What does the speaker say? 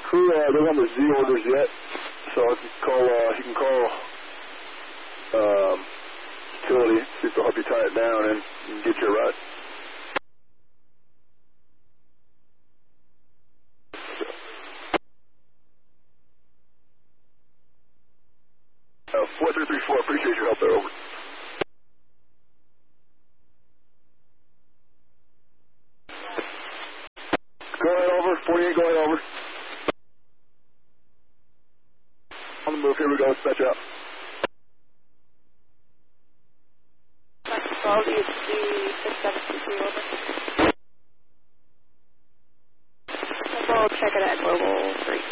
Crew, they're on the Z orders yet, so I can call, he can call, utility, see if they'll help you tie it down and get you a ride. 4334, appreciate your help there, over. Go ahead, over, 48, go ahead, over. On the move, here we go, let's match out. 12 ESG 6722, over. We'll check it at Global 3.